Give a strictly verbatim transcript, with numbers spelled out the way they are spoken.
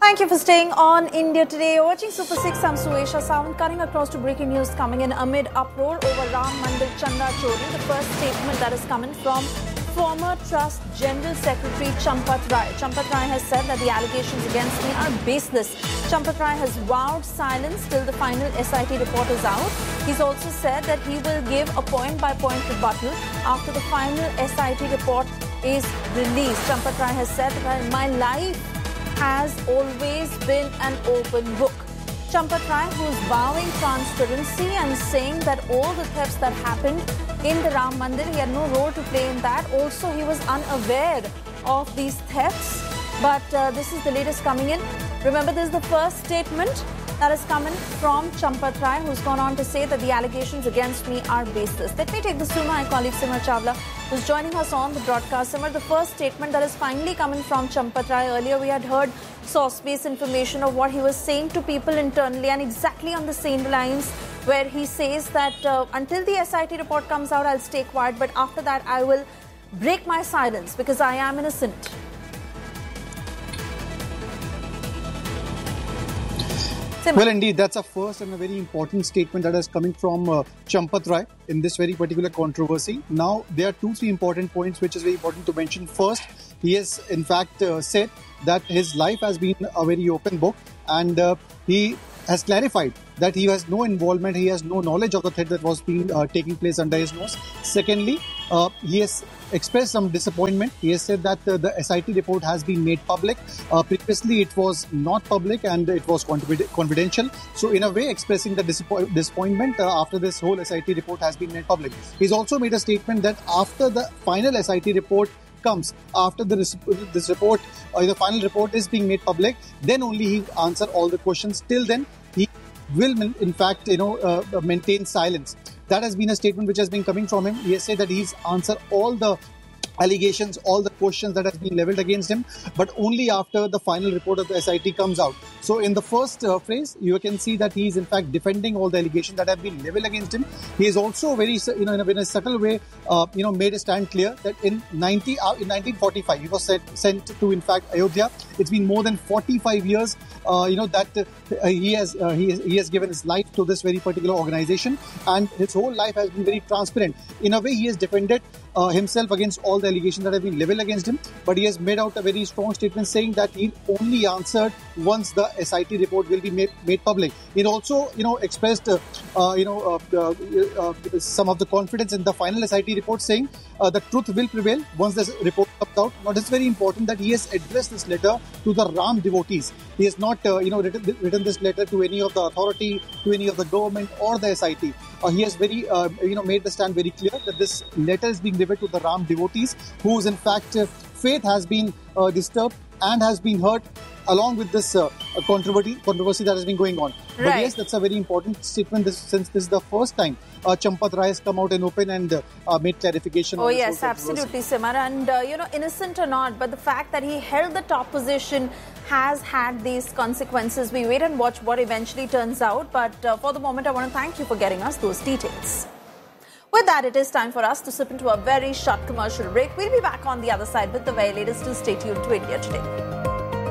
Thank you for staying on India Today. Watching Super six, I'm Suesha Sawant. Cutting across to breaking news coming in amid uproar over Ram Mandir Chanda Chori. The first statement that is coming from former Trust General Secretary Champat Rai. Champat Rai has said that the allegations against me are baseless. Champat Rai has vowed silence till the final S I T report is out. He's also said that he will give a point-by-point rebuttal after the final S I T report is released. Champat Rai has said that my life has always been an open book. Champat Rai, who is vowing transparency and saying that all the thefts that happened in the Ram Mandir, he had no role to play in that. Also, he was unaware of these thefts. But uh, this is the latest coming in. Remember, this is the first statement that is coming from Champat Rai, who's gone on to say that the allegations against me are baseless. Let me take this to my colleague Simar Chawla, who's joining us on the broadcast. Simar, the first statement that is finally coming from Champat Rai. Earlier, we had heard source-based information of what he was saying to people internally, and exactly on the same lines where he says that uh, until the S I T report comes out, I'll stay quiet, but after that, I will break my silence because I am innocent. Well, indeed, that's a first and a very important statement that is coming from uh, Champat Rai in this very particular controversy. Now, there are two, three important points which is very important to mention. First, he has in fact uh, said that his life has been a very open book, and uh, he has clarified that he has no involvement, he has no knowledge of the threat that was being uh, taking place under his nose. Secondly, uh, he has expressed some disappointment. He has said that uh, the S I T report has been made public. Uh, previously, it was not public and it was confidential. So, in a way, expressing the disappoint disappointment uh, after this whole S I T report has been made public. He's also made a statement that after the final S I T report comes, after the this report, uh, the final report is being made public, then only he answer all the questions. Till then, he will, in fact, you know, uh, maintain silence. That has been a statement which has been coming from him. He has said that he's answered all the allegations, all the questions that have been leveled against him, but only after the final report of the S I T comes out. So in the first uh, phrase, you can see that he is in fact defending all the allegations that have been leveled against him. He is also very, you know, in a, in a subtle way, uh, you know, made a stand clear that in ninety, uh, in nineteen forty-five, he was sent, sent to, in fact, Ayodhya. It's been more than forty-five years, uh, you know, that uh, he has uh, he, has, he has given his life to this very particular organization, and his whole life has been very transparent. In a way, he has defended Uh, himself against all the allegations that have been leveled against him, but he has made out a very strong statement saying that he only answered once the S I T report will be made, made public. He also, you know, expressed, uh, uh, you know, uh, uh, uh, some of the confidence in the final S I T report, saying uh, the truth will prevail once this report comes out. Now, it's very important that he has addressed this letter to the Ram devotees. He has not, uh, you know, written, written this letter to any of the authority, to any of the government or the S I T. Uh, he has very, uh, you know, made the stand very clear that this letter is being delivered to the Ram devotees, whose in fact uh, faith has been uh, disturbed and has been hurt along with this uh, controversy, controversy that has been going on. Right. But yes, that's a very important statement this, since this is the first time uh, Champat Rai has come out in open and uh, uh, made clarification. Oh yes, absolutely, Simar. And uh, you know, innocent or not, but the fact that he held the top position has had these consequences. We wait and watch what eventually turns out. But uh, for the moment, I want to thank you for getting us those details. With that, it is time for us to slip into a very short commercial break. We'll be back on the other side with the very latest. Stay tuned to India Today.